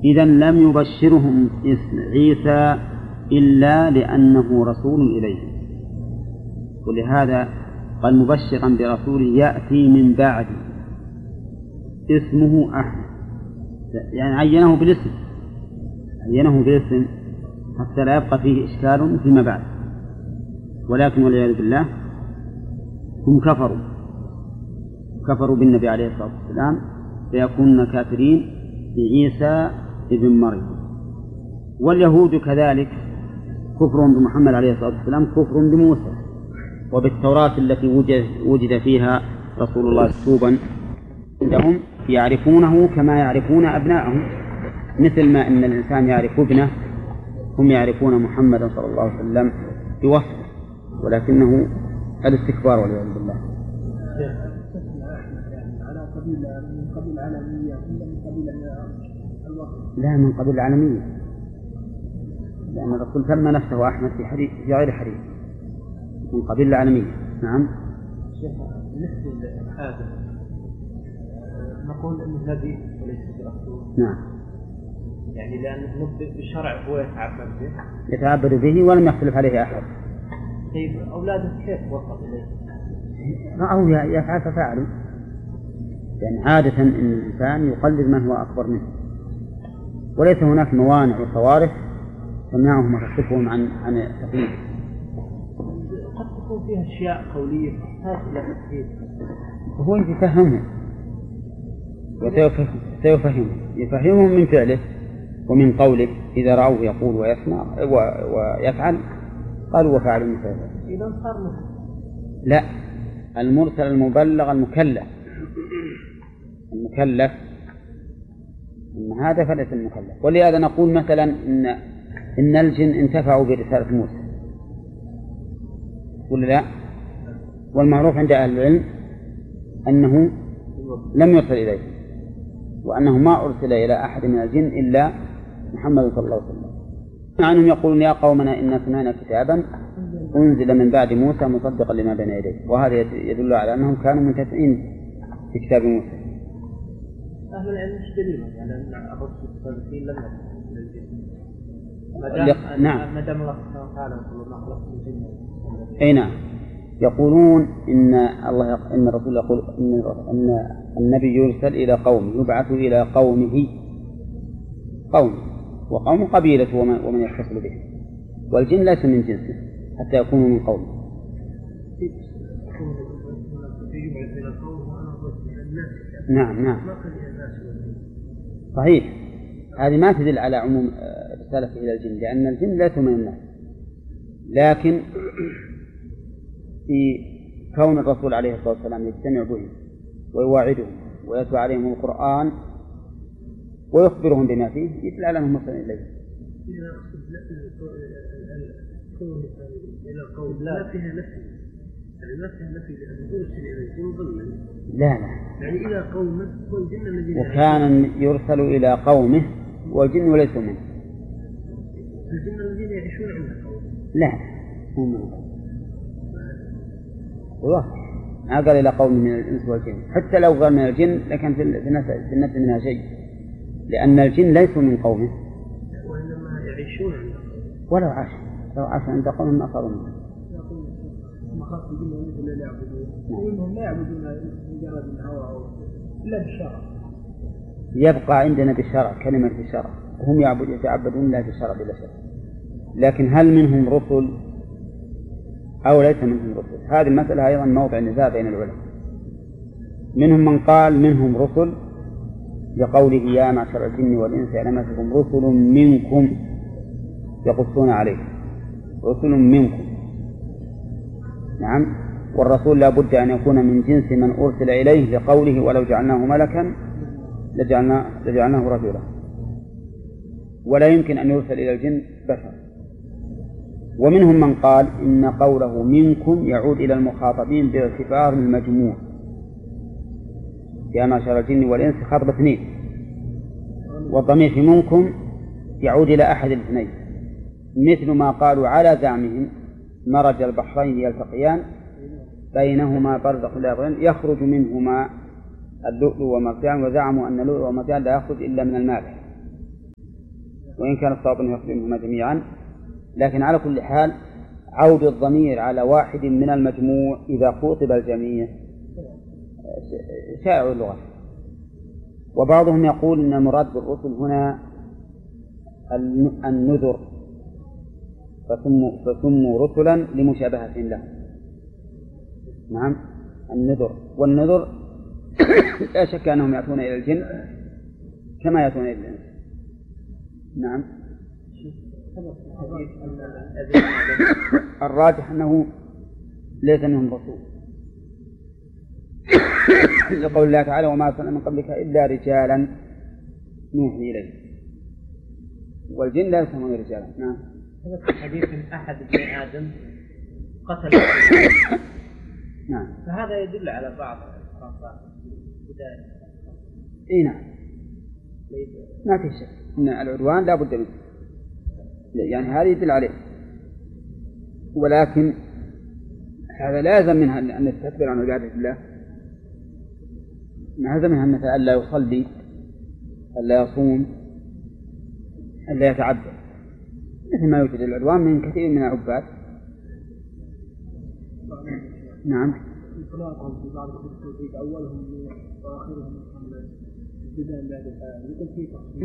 إذن لم يبشرهم اسم عيسى إلا لأنه رسول إليه، ولهذا قال مبشرا برسول يأتي من بعد اسمه أحمد، يعني عينه بالاسم حتى لا يبقى فيه إشكال فيما بعد. ولكن والعياذ بالله هم كفروا بالنبي عليه الصلاة والسلام فيكونون كافرين بعيسى ابن مريم. واليهود كذلك كفرهم بمحمد عليه الصلاة والسلام كفر بموسى وبالتوراة التي وجد فيها رسول الله مكتوبا عندهم، يعرفونه كما يعرفون أبناءهم، مثل ما إن الإنسان يعرف ابنه هم يعرفون محمدا صلى الله عليه وسلم بوصفه، ولكنه الاستكبار والعياذ بالله. لا، من قبيل العالمية، لأن الرسول سمى نفسه أحمد في غير حديث، من قبيل العالمية. نعم. شيخ بالنسبة لآدم نقول أنه نبي وليس برسول. نعم. يعني لأنه بالشرع هو يتعبد به ولم يختلف عليه أحد. طيب أولاده كيف وصل إليه؟ رأوا يفعل ففعلوا، يعني عادة إن الإنسان يقلد من هو أكبر منه، وليس هناك موانع وصوارف تمنعهم وتصرفهم عن التقليد. قد تكون فيها أشياء قولية تحتاج إلى تفهيم. هو يفهمهم يفهمهم من فعله ومن قوله، إذا رأوه يقول ويسمع ويفعل قالوا وفعلوا مثل ذلك. إذا صار مرسل. لا، المرسل المبلغ المكلف إن هذا فليس المكلف. ولهذا نقول مثلا إن الجن انتفعوا برسالة موسى ولا لا؟ والمعروف عند أهل العلم أنه لم يرسل إليه، وأنه ما أرسل إلى أحد من الجن إلا محمد صلى الله عليه وسلم. عنهم يقولون يا قومنا إن سمعنا كتابا أنزل من بعد موسى مصدقا لما بين يديه، وهذا يدل على أنهم كانوا منتفعين في كتاب موسى. أهل العلم مش دليل يعني أن الرسل الصالحين لم يكن من الجن. نعم. ما دام الله سبحانه وتعالى يقول ما خلقت الجن. أي نعم. يقولون إن الرسول يقول إن النبي يرسل إلى قومه، يبعث إلى قومه، وقوم قبيلة ومن يتصل به، والجن ليس من جنسه حتى يكونوا من قومه. نعم صحيح. هذه ما تدل على عموم رسالته إلى الجن، لأن الجن ليسوا من الناس، لكن في كون الرسول عليه الصلاة والسلام يجتمع بهم ويواعدهم ويتلو عليهم القرآن ويخبرهم بما فيه يدل على أنهم مرسلين إليه. لا فيها نفي، يعني ما فيها نفي لأنه يرسل إلى الجن ضمن. لا يعني إلى قومه والجن الذين وكان يرسل إلى قومه والجن وليسوا منه. الجن الذين يعيشون عند قومه. لا هم والله ما قال إلى قوم من الإنس والجن، حتى لو قال من الجن لكن في النفس منها شيء، لأن الجن ليسوا من قومه وإنما يعيشون عند قومه. ولو عاش عند قوم ما صاروا منه. خاص الجن والإنس لا يعبدون، وإنهم لا يعبدون مجرد الهوى إلا بالشرع. يبقى عندنا بالشرع كلمة بالشرع، هم يتعبدون لا بالشرع بلا شك. لكن هل منهم رسل أو ليس منهم رسل؟ هذه المسألة أيضا موضع نزاع بين العلماء. منهم من قال منهم رسل لقوله يا معشر الجن والإنس ألم يأتكم رسل منكم يقصون عليكم، رسل منكم. نعم. والرسول لا بد أن يكون من جنس من أرسل إليه لقوله ولو جعلناه ملكا لجعلناه رجلا، ولا يمكن أن يرسل إلى الجن بشر. ومنهم من قال إن قوله منكم يعود إلى المخاطبين باعتبار المجموع، يا معشر الجن والإنس خاطب اثنين، والضمير في منكم يعود إلى أحد الاثنين، مثل ما قالوا على زعمهم مرج البحرين يلتقيان بينهما برزخ لا يبغيان يخرج منهما اللؤلؤ والمرجان، وزعموا أن اللؤلؤ والمرجان لا يخرج إلا من المالح. وإن كان الصواب أنه يخدمهما جميعا، لكن على كل حال عود الضمير على واحد من المجموع إذا خاطب الجميع شائع اللغة. وبعضهم يقول أن المراد بالرسل هنا النذر، فسموا رسلا لمشابهة لهم. نعم النذر، والنذر لا شك أنهم يأتون إلى الجن كما يأتون إلى الإنس. نعم الراجح أنه ليس منهم رسول، لقول الله تعالى وما أرسلنا من قبلك إلا رجالا نوحي إليه، والجن لا يسمون رجالا. نعم حديث أحد ابن آدم قتل نعم فهذا يدل على بعض الخرافات بداية. إيه نعم ما في شك إن العدوان لا بد منه، يعني هذا يدل عليه، ولكن هذا لا يلزم منها أن نستكبر عن عبادة الله، ما يلزم منها مثلا ألا يصلي، ألا يصوم، ألا يتعبد، مثل ما يوجد العدوان من كثير من العباد. نعم إطلاقهم في بعض الكتب أولهم وآخرهم محمد ابتداء بعد الآية يكون في تفصيل.